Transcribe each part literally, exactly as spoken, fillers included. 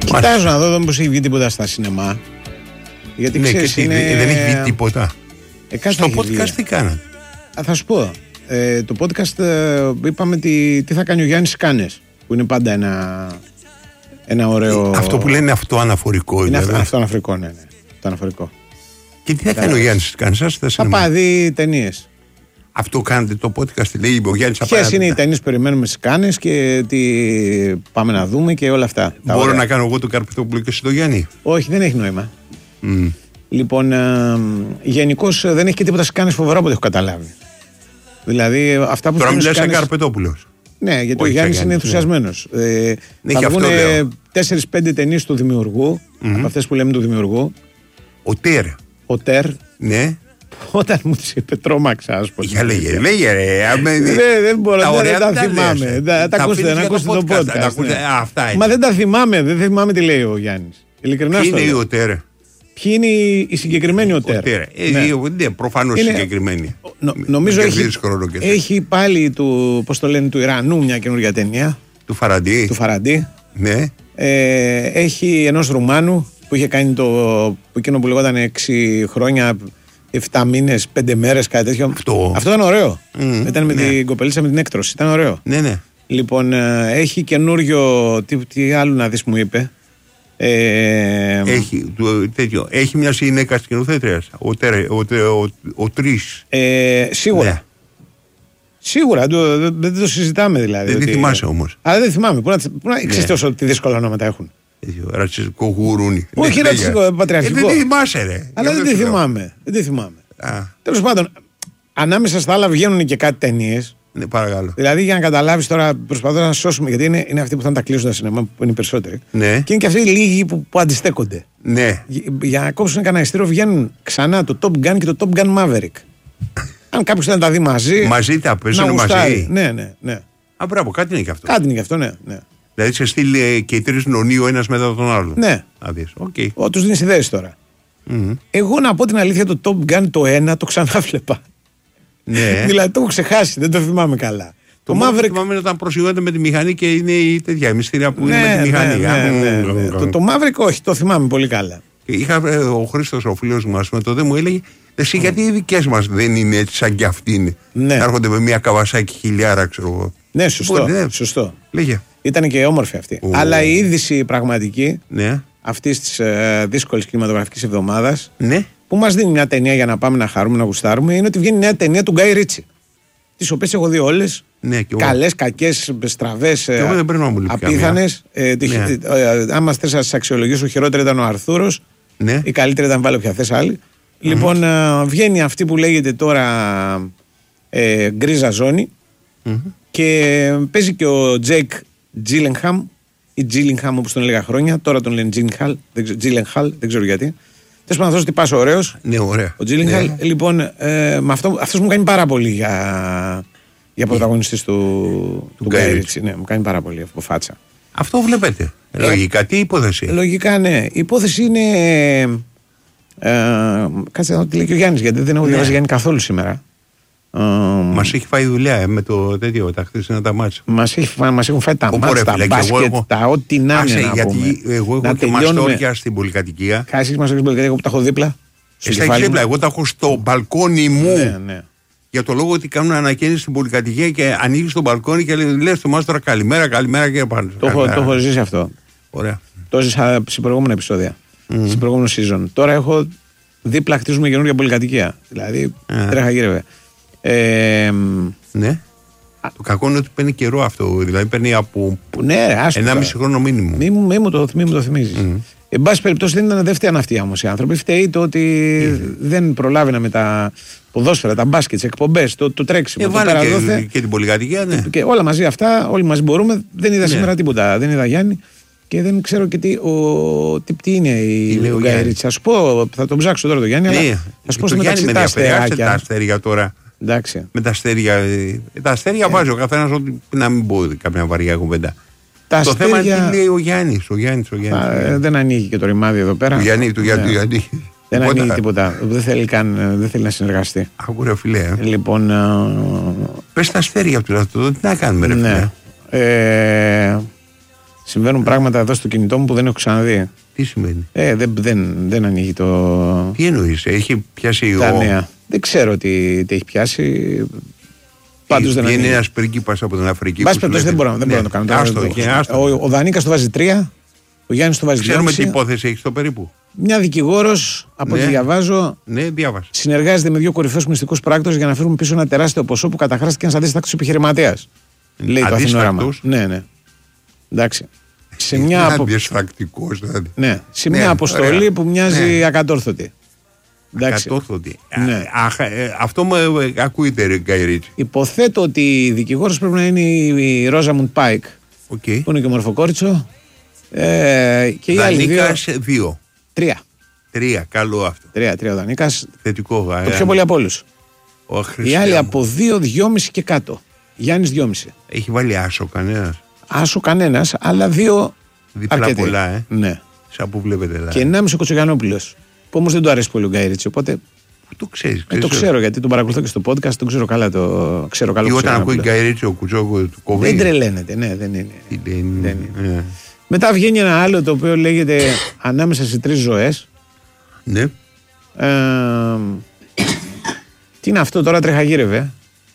Κοιτάζω να δω πώς έχει βγει τίποτα στα σινεμά. Γιατί ναι, ξέρεις, και είναι... δεν έχει βγει τίποτα. Ε, Στο podcast βγει. Τι κάνατε? Α, θα σου πω. Ε, το podcast ε, είπαμε τι, τι θα κάνει ο Γιάννης Κάνες. Που είναι πάντα ένα, ένα ωραίο. Αυτό που λένε αυτοαναφορικό. Είναι δηλαδή. αυτοαναφορικό, ναι, ναι. Αυτοαναφορικό. Και τι θα κάνει ο Γιάννης Κάνες? Θα πάει δει ταινίες. Αυτό κάνετε το podcast, λέει ο Γιάννης. Ποιες είναι οι ταινίες που περιμένουμε στις Κάνες και τι πάμε να δούμε και όλα αυτά. Μπορώ ωραία. να κάνω εγώ το Καρπετόπουλο και εσύ το Γιάννη? Όχι, δεν έχει νόημα. Mm. Λοιπόν, ε, γενικώς δεν έχει και τίποτα στις Κάνες φοβερό που δεν έχω καταλάβει. Δηλαδή αυτά που τώρα μιλάς σαν κάνεις... Καρπετόπουλος. Ναι, γιατί όχι, ο Γιάννης είναι ενθουσιασμένος. Ναι. Ε, ναι, θα βγουν τέσσερις πέντε ταινίες του δημιουργού, mm-hmm. από αυτές που λέμε του δημιουργού. Ο Τέρ. Ο Τέρ. Ναι. Όταν μου τις είπε, τρόμαξα, ας πούμε. Για λέγε, λέγε ρε. Δεν μπορώ, δεν τα θυμάμαι. Τα ακούσετε, να ακούσετε το podcast. Μα δεν τα θυμάμαι, δεν θυμάμαι τι λέει ο Γιάννης. Ειλικρινά στο λέω. Ποιοι είναι οι Οτέρ? Ποιοι είναι οι συγκεκριμένοι Οτέρ? Ναι, προφανώς συγκεκριμένοι. Νομίζω έχει πάλι του, πώς το λένε, του Ιρανού μια καινούργια ταινία. Του Φαραντί. Του Φαραντί. Ναι. Έχει ενός Ρουμάνου που είχε κάνει το, εκείνο που λεγόταν έξι χρόνια, εφτά μήνες, πέντε μέρες, κάτι τέτοιο. Αυτό, Αυτό ήταν ωραίο. Mm, ήταν με ναι. την κοπελίτσα με την έκτρωση. Ήταν ωραίο. Ναι, ναι. Λοιπόν, έχει καινούριο. Τι, τι άλλο να δεις, μου είπε. Ε, έχει, το, τέτοιο, έχει μια γυναίκα σκηνοθέτρια. Ο, ο, ο, ο, ο Τρεις. Ε, σίγουρα. Ναι. Σίγουρα. Το, δεν το, το συζητάμε δηλαδή. Δεν ότι... τη θυμάσαι όμως. Αλλά δεν θυμάμαι. Πού να, πού να ναι. ξέρετε όσο τι δύσκολα ονόματα έχουν. Ρατσιστικό γουρούνι. Όχι ρατσιστικό, πατριαρχικό. Ε, δεν τη θυμάσαι, ρε. Αλλά δεν τη θυμάμαι. Δεν τη θυμάμαι. Τέλος πάντων, ανάμεσα στα άλλα βγαίνουν και κάτι ταινίες. Ναι, παρακαλώ. Δηλαδή για να καταλάβεις τώρα, προσπαθώ να σώσουμε, γιατί είναι, είναι αυτοί που θα τα κλείσουν τα σινεμά, που είναι οι περισσότεροι. Ναι. Και είναι και αυτοί οι λίγοι που, που αντιστέκονται. Ναι. Για, για να κόψουν κανένα ειστήριο βγαίνουν ξανά το Top Gun και το Top Gun Maverick. Αν κάποιος θέλει να τα δει μαζί. Μαζί τα παίζουν μαζί. Ναι, ναι, ναι. Α, μπράβο, κάτι είναι και αυτό. Κάτι είναι και αυτό, ναι. ναι. Δηλαδή σε στείλει και οι τρεις νονί ο ένας μετά τον άλλον. Ναι. Okay. Ό, τους δίνεις ιδέες τώρα. Mm-hmm. Εγώ να πω την αλήθεια, το Top Gun το ένα το ξανά βλέπα. Ναι. Δηλαδή το έχω ξεχάσει, δεν το θυμάμαι καλά. Το, το Maverick. Θυμάμαι όταν προσγειώνεται με τη μηχανή και είναι η τέτοια η μυστήρια που ναι, είναι με τη μηχανή. Ναι, ναι, ναι, ναι. Το, το Maverick όχι, το θυμάμαι πολύ καλά. Και είχα, ο Χρήστος ο φίλος μου, ας πούμε, τότε μου έλεγε εσύ mm. γιατί οι δικές μας δεν είναι έτσι σαν κι αυτήν. Ναι. Έρχονται με μια Καβασάκι χιλιάρα, ξέρω εγώ. Ναι, σωστό. Ναι. σωστό. Λέγε. Ήταν και όμορφη αυτή. Oh. Αλλά η είδηση πραγματική ναι. αυτής της ε, δύσκολης κινηματογραφικής εβδομάδας ναι. που μας δίνει μια ταινία για να πάμε να χαρούμε, να γουστάρουμε, είναι ότι βγαίνει μια ταινία του Γκάι Ρίτσι. Τις οποίες έχω δει όλες. Ναι, καλές, κακές, στραβές, ε, απίθανες. Ε, ναι. ε, ε, άμα θες να τις αξιολογήσω, χειρότερα ήταν ο Αρθούρος. Ναι. Η καλύτερη ήταν βάλε όποια θες άλλη. Mm-hmm. Λοιπόν, ε, βγαίνει αυτή που λέγεται τώρα ε, γκρίζα ζώνη mm-hmm. και παίζει και ο Τζέικ Τζίλενχαμ ή Τζίλενχαμ όπως τον έλεγα χρόνια. Τώρα τον λένε Τζίλενχαλ, δεν ξέρω γιατί. Θες να δώσω ότι πας ωραίος. Ναι, ωραία. Ο Τζίλενχαλ. Ναι. Λοιπόν, ε, με αυτό, αυτός μου κάνει πάρα πολύ για, για πρωταγωνιστής του, του Γκάι Ρίτσι. Ναι, μου κάνει πάρα πολύ από φάτσα. Αυτό βλέπετε. Ε, λογικά, τι υπόθεση. Λογικά, ναι. Η υπόθεση είναι. Ε, κάτσε να δω τι λέει και ο Γιάννης, γιατί δεν έχω διαβάσει ναι. Γιάννη καθόλου σήμερα. Ε, μας έχει φάει δουλειά ε, με το τέτοιο, τα χθεσινά τα μάτσα. Μας, μας έχουν φάει τα μάτσα, τα μπάσκετ, εγώ, τα ό,τι να είναι. Να γιατί πούμε. εγώ έχω να και μαστόρια στην πολυκατοικία. Χάσεις μαστόρια στην πολυκατοικία, εγώ που τα έχω δίπλα. Εσύ τα έχεις δίπλα, εγώ τα έχω στο μπαλκόνι μου. Ναι, ναι. Για το λόγο ότι κάνουν ανακαίνιση στην πολυκατοικία και ανοίγει το μπαλκόνι και λες στο μάστορα καλημέρα, καλημέρα και πάνω. Το, το έχω ζήσει αυτό. Ωραία. Το ζήσα σε προηγούμενα επεισόδια. Mm. Σε προηγούμενο season. Τώρα έχω δίπλα χτίζουμε καινούργια πολυκατοικία. Δηλαδή yeah. τρέχα γύρευε. Ε, ναι. Α, το κακό είναι ότι παίρνει καιρό αυτό. Δηλαδή παίρνει από ναι, ένα μισή χρόνο μήνυμο. Μη μου, μη μου το, το θυμίζεις. Mm. Εν πάση περιπτώσει δεν ήταν δεύτερη αυτοί όμως οι άνθρωποι. Φταίει το ότι mm. δεν προλάβαινα με τα ποδόσφαιρα, τα μπάσκετ, τις εκπομπές, το, το τρέξιμο. Ε, το βάλε και, και την πολυκατοικία, ναι. Και όλα μαζί αυτά, όλοι μαζί μπορούμε. Δεν είδα ναι. σήμερα τίποτα. Δεν είδα Γιάννη και δεν ξέρω και τι, ο, τι, τι είναι η Γκάι Ρίτσι. Θα σου πω, θα τον ψάξω τώρα το Γιάννη, ναι. αλλά θα σου πω στο μεταξύ τα αστεράκια. Τα αστέρια τώρα. Εντάξει. Με τα αστέρια. Τα αστέρια ε. βάζει ο καθένας ό,τι να μην πω κάποια βαριά κουβέντα. Τα το αστέρια... θέμα είναι τι λέει ο Γιάννης. Ο Γιάννης, ο Γιάννης. Α, δεν ανοίγει και το ρημάδι εδώ πέρα. Του Γιάννη, του Γιάννη. Ναι. Δεν ανοίγει τίποτα. Δεν θέλει, καν, δεν θέλει να συνεργαστεί. Ακούρε φιλέ. Ε. Λοιπόν. Α... Πες τα αστέρια του αυτό. Τι να κάνουμε, ρε ναι. φιλέ. Ε... Συμβαίνουν πράγματα εδώ στο κινητό μου που δεν έχω ξαναδεί. Τι σημαίνει? Ε, δεν, δεν, δεν ανοίγει το. Τι εννοείς, έχει πιάσει τα ο. νέα. Δεν ξέρω τι, τι έχει πιάσει. Πάντως δεν ανοίγει. Είναι ένας πρίγκιπας από την Αφρική. Μπας περιπτώσει δεν μπορώ, δεν μπορώ να το κάνω. Άστο, άστο. Ο, ο Δανίκας το βάζει τρία, ο Γιάννης το βάζει δύο. Ξέρουμε τι υπόθεση έχει στο περίπου. Μια δικηγόρος, από ό,τι ναι. διαβάζω, ναι, συνεργάζεται με δύο κορυφαίους μυστικούς πράκτορες για να φέρουν πίσω ένα τεράστιο ποσό που καταχράστηκε ένας αντίστακτος επιχειρηματίας. Λέει το Αθηνόραμα. Ναι, ναι. Εντάξει. Σε μια, απο... δηλαδή. ναι, σε μια ναι, αποστολή ωραία. Που μοιάζει ναι. ακατόρθωτη. Ακατόρθωτη. Ναι. Α, ε, αυτό μου ε, ακούγεται, Γκάι Ρίτσι. Υποθέτω ότι η δικηγόρος πρέπει να είναι η Ρόζαμουντ Πάικ. Okay. Που είναι και μορφοκόριτσο. Ε, και οι άλλοι δύο. δύο. Τρία. Τρία, καλό αυτό. Τρία, τρία ο Δανίκας. Θετικό, το ε, πιο πολύ από όλους. Οι άλλοι από δύο, δυόμιση και κάτω. Γιάννης δυόμιση. Έχει βάλει άσο κανένας? Άσο κανένας, αλλά δύο. Διπλά αρκετή. Πολλά, ε. Ναι. Σαν που βλέπετε δηλαδή. Και ενάμιση ο Κοτσογιαννόπουλος. Που όμως δεν του αρέσει πολύ ο Γκάι Ρίτσι, οπότε. Το ξέρεις, ε, το ξέρω γιατί τον παρακολουθώ και στο podcast, τον ξέρω καλά. Το ξέρω καλά. Ή όταν ακούει Γκάι Ρίτσι ο Κουτσόκο του κόβει. Δεν τρελαίνεται, ναι, δεν είναι. Δεν είναι. Δεν είναι. Ε. Μετά βγαίνει ένα άλλο το οποίο λέγεται Ανάμεσα σε τρεις ζωές. Ναι. Ε, τι είναι αυτό τώρα, τρεχαγύρευε.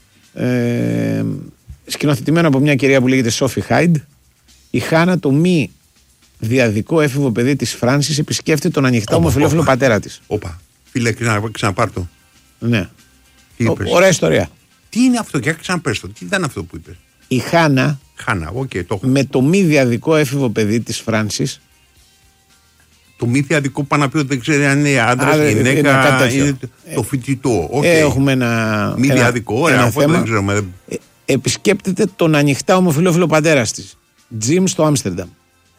Ε, σκηνοθετημένο από μια κυρία που λέγεται Σόφι Χάιντ. Η Χάνα, το μη διαδικό έφηβο παιδί της Φράνσις, επισκέφτεται τον ανοιχτά ομοφυλόφιλο πατέρα της. Όπα. Φίλε, ξαναπάρ' το. Ναι. Ο, ωραία ιστορία. Τι είναι αυτό, και ξαναπες το. Τι ήταν αυτό που είπες? Η Χάνα, Χάνα okay, το με το μη διαδικό έφηβο παιδί της Φράνσις. Το μη διαδικό πάνω να πει ότι δεν ξέρει αν είναι άντρας ή γυναίκα, είναι, είναι το, το φοιτητό. Okay. Ε, έχουμε ένα. Μη ένα, διαδικό, ωραία, ένα θέμα. Δεν ξέρουμε. Ε, επισκέπτεται τον ανοιχτά ομοφυλόφιλο πατέρας της, Τζιμ, στο Άμστερνταμ.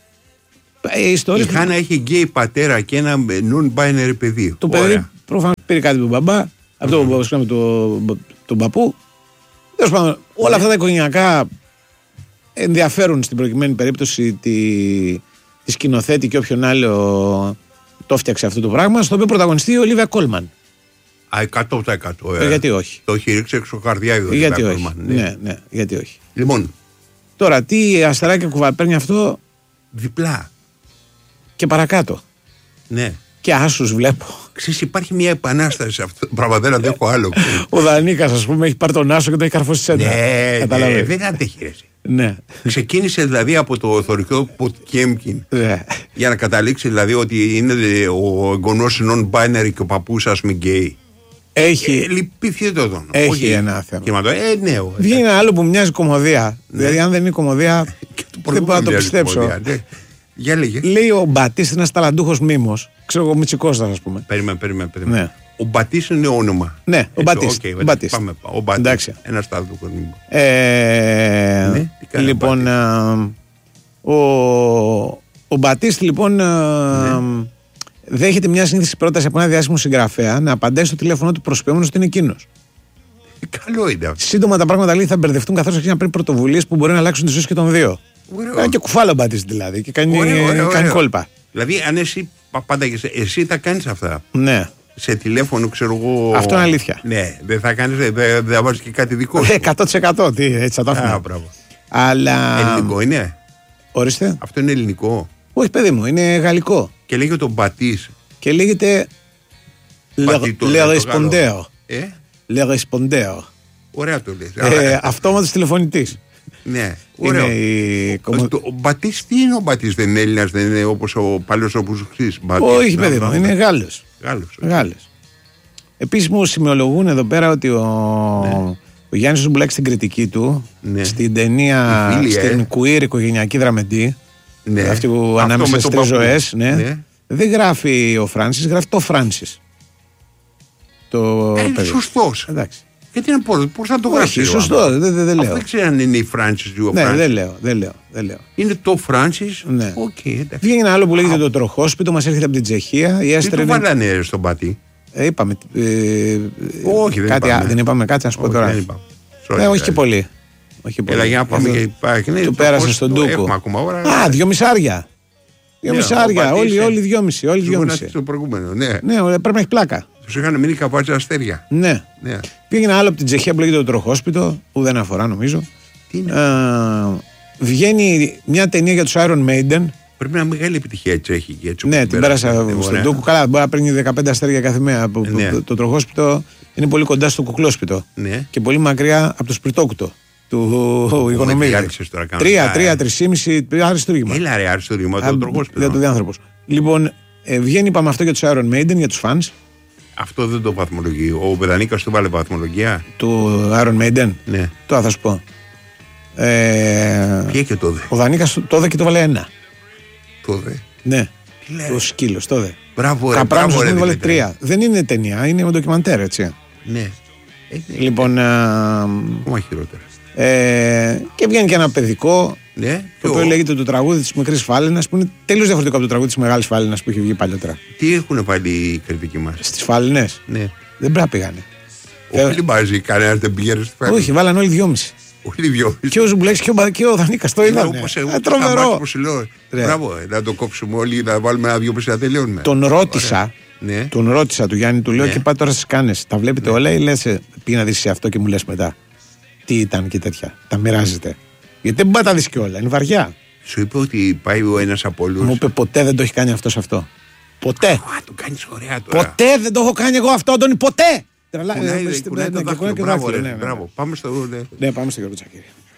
Η, η Χάνα έχει γκέι πατέρα και ένα non-binary παιδί. Το ωραία. Παιδί προφανώς πήρε κάτι από τον μπαμπά, από τον mm-hmm. το, τον παππού. Τέλος πάντων, όλα αυτά τα οικογενειακά ενδιαφέρουν στην προκειμένη περίπτωση τη, τη σκηνοθέτη και όποιον άλλο το έφτιαξε αυτό το πράγμα, στο οποίο πρωταγωνιστεί η Ολίβια Κόλμαν. Α, εκατό τοις εκατό. Ε, γιατί όχι. Το έχει ρίξει έξω καρδιά η Ολίβια γιατί Κόλμαν. Όχι. Ναι. ναι, ναι, γιατί όχι. Λοιπόν. Τώρα, τι αστεράκια κουβαλάει αυτό. Διπλά. Και παρακάτω. Ναι. Και άσους βλέπω. Ξέρεις, υπάρχει μια επανάσταση σε αυτό το πράγμα. Δεν αντέχω άλλο. Ο Δανίκας, ας πούμε, έχει πάρει τον άσο και το έχει καρφώσει σέντρα. Ναι, ναι, δεν αντέχει. Ναι. Ξεκίνησε δηλαδή από το θωρηκτό Ποτκέμκιν. Ναι. Για να καταλήξει δηλαδή ότι είναι ο εγγονός non-binary και ο παππούς, ας πούμε, γκέι. Έχει. Ε, λυπήθηκε το δόνο. Έχει όχι, ένα θέμα. Κύματο, ε, ναι, βγαίνει ένα άλλο που μοιάζει κομμωδία. Ναι. Δηλαδή, αν δεν είναι κομμωδία, δεν μπορώ να το πιστέψω. Κομμωδία, ναι. Για λέγε. Λέει ο Μπατίστη, ένα ταλαντούχος μίμος. Ξέρω εγώ, Μητσικώστα, ας πούμε. Περίμενε, περίμενε. Ναι. Ο Μπατίστη είναι όνομα. Ναι, ο Μπατίστη. Okay, okay, πάμε. Ο Μπατίστη. Ένα ταλαντούχος μίμος. Ε, ναι, λοιπόν, ο, ο Μπατίστη, λοιπόν, ναι. δέχεται μια συνήθιση πρόταση από ένα διάσημο συγγραφέα να απαντάει στο τηλέφωνο του προσποιούμενος ότι είναι εκείνος. Καλό είναι αυτό. Σύντομα τα πράγματα λέει θα μπερδευτούν καθώς αρχίζει να παίρνει πρωτοβουλίες που μπορεί να αλλάξουν τις ζωές και των δύο. Κάνει και κουφάλα Μπατίστη δηλαδή και κάνει, ωραίο, ωραίο, κάνει ωραίο. Κόλπα. Δηλαδή, αν εσύ πάντα εσύ τα κάνεις αυτά. Ναι. Σε τηλέφωνο, ξέρω εγώ. Αυτό είναι αλήθεια. Ναι, δεν θα κάνεις, δεν, δεν θα βάζεις και κάτι δικό σου. εκατό τοις εκατό τι, έτσι θα το έχουμε. Αλλά. Ελληνικό είναι. Ορίστε. Αυτό είναι ελληνικό. Όχι, παιδί μου, είναι γαλλικό. Και λέγεται τον Μπατίσ. Και λέγεται. Le Respondeur. Ε? Le Respondeur. Ωραία το λες. Ε, αυτόματος τηλεφωνητής. Ναι, ωραίο. Η... Ο Μπατίσ, τι είναι ο Μπατίσ, δεν είναι Έλληνας, δεν είναι όπως ο παλιός ο Μπουζουξής. Όχι, παιδί μου, είναι Γάλλος. Γάλλος. Γάλλος. Επίσης μου σημειολογούν εδώ πέρα ότι ο, ναι. ο Γιάννης Ζουμπουλάκης στην κριτική του, ναι. στην ταινία, φίλη, στην ε. queer οικογενειακή δραματή, ναι. αυτή που ανάμεσα στις τρεις ζωές, ναι, ναι. δεν γράφει ο Φράνσις, γράφει το Φράνσις. Το ε, είναι σωστός. Εντάξει. Γιατί να πω, πώς θα το γράψει. Όχι, σωστό, δεν, δεν, δεν λέω. Δεν ξέρω αν είναι η Φράνσις ή ο ναι, Φράνσις. Δεν λέω, δεν λέω, δεν λέω. Είναι το Φράνσις. Ναι. Okay, βγαίνει ένα άλλο που λέγεται το Τροχόσπιτο, μας έρχεται από την Τσεχία. Η τι το είναι... βάλανε στον πατή. Ε, είπαμε. Ε, όχι, δεν κάτι, είπαμε. Α, δεν είπαμε κάτι, να σου πω όχι, τώρα. Sorry, ε, όχι και πολύ. Όχι πολύ. Έλα, για να πάμε και υπάρχει. Του πέρασε στον Τούκο. Α, δυο μισάρια. Δύο μισάρια. Όλοι δυόμιση. Όλοι δυόμιση. Το προηγούμενο, ναι. Ναι, πρέπει να έχει πλάκα. Του είχαν μείνει καβάτσα αστέρια. Ναι. Πήγε ένα άλλο από την Τσεχία που λέγεται το Τροχόσπιτο, που δεν αφορά νομίζω. Τι είναι. βγαίνει μια ταινία για τους Iron Maiden. Πρέπει να είναι μεγάλη επιτυχία η τσέχικη. Έτσι, ναι, την πέρασα στον Τούκου. Καλά, μπορεί να παίρνει δεκαπέντε αστέρια κάθε μέρα. Ναι. Το, το τροχόσπιτο είναι πολύ κοντά στο κουκλόσπιτο. Ναι. Και πολύ μακριά από το σπιρτόκουτο του Οικονομίδη. Τρία, τρία, τρισήμιση, αριστούργημα. Έλα ρε, αριστούργημα, το τροχόσπιτο. Για το διάνθρωπο. Λοιπόν, ε, βγαίνει, είπαμε αυτό για τους Iron Maiden, για τους fans. Αυτό δεν το βαθμολογεί. Ο Πεδανίκας του βάλε βαθμολογία. Του Iron Maiden. Ναι. Τώρα θα σου πω. Ε, Ποια και το δε. Ο Δανίκας το δε και το βάλε ένα. Το δε. Ναι. Το σκύλος, το δε. Μπράβο, ρε. Καπράνος δεν βάλε τρία. Δεν είναι ταινία, είναι ο ντοκιμαντέρ, έτσι. Ναι. Λοιπόν. Ακόμα χειρότερα. Ε, και βγαίνει και ένα παιδικό. Ναι. Το οποίο λέγεται το τραγούδι της Μικρής Φάλαινας, που είναι τελείως διαφορετικό από το τραγούδι της Μεγάλης Φάλαινας που είχε βγει παλιότερα. Τι έχουν πάλι οι κριτικοί μας. Στις Φάλαινες. Ναι. Δεν πρέπει να πήγανε. Όχι μαζί, κανένας δεν πήγαινε στη Φάλαινες. Όχι, βάλανε όλοι δυόμιση. Όχι δυόμιση. Και ο Ζουμπλέξ και ο Δανίκας το είδαν. Τρομερό. Μπράβο, να το κόψουμε όλοι, να βάλουμε ένα δυόμιση να τελειώνουμε. Τον ρώτησα. Ναι. Τον ρώτησα του Γιάννη, του λέω ναι. Και πάτε τώρα στις κάνες. Τα βλέπετε ναι. Όλα ή λες πήγε να δεις αυτό και μου λες μετά τι ήταν και τέτοια. Τα μοιράζετε. Γιατί δεν πάει τα δεις και όλα, είναι βαριά. Σου είπε ότι πάει ο ένας από όλους. Μου είπε ποτέ δεν το έχει κάνει αυτό σε αυτό. Ποτέ. Α, το κάνεις ωραία τώρα. Ποτέ δεν το έχω κάνει εγώ αυτό, Αντώνη, ποτέ. Μπράβο, πάμε στο. Ναι, πάμε στο Γιώργο Τσακίρη.